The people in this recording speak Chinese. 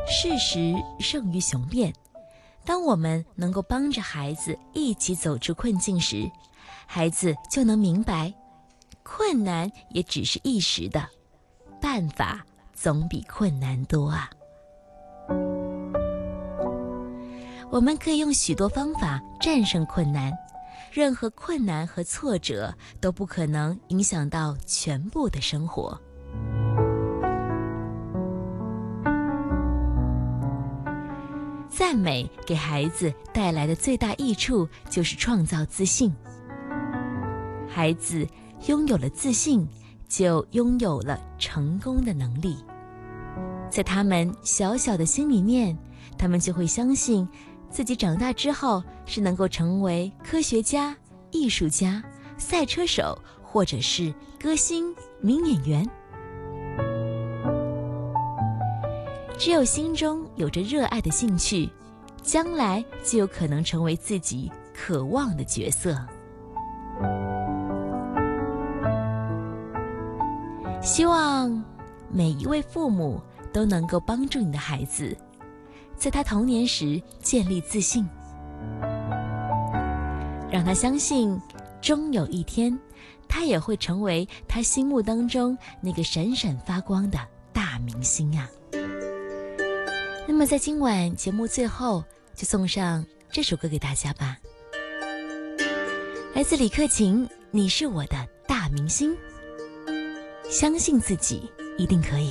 事实胜于雄辩。当我们能够帮着孩子一起走出困境时，孩子就能明白，困难也只是一时的，办法总比困难多啊。我们可以用许多方法战胜困难，任何困难和挫折都不可能影响到全部的生活。赞美给孩子带来的最大益处就是创造自信。孩子拥有了自信，就拥有了成功的能力。在他们小小的心里面，他们就会相信自己长大之后是能够成为科学家、艺术家、赛车手，或者是歌星、名演员。只有心中有着热爱的兴趣，将来就有可能成为自己渴望的角色。希望每一位父母都能够帮助你的孩子，在他童年时建立自信，让他相信终有一天他也会成为他心目当中那个闪闪发光的大明星啊。那么在今晚节目最后，就送上这首歌给大家吧，来自李克勤，你是我的大明星。相信自己一定可以。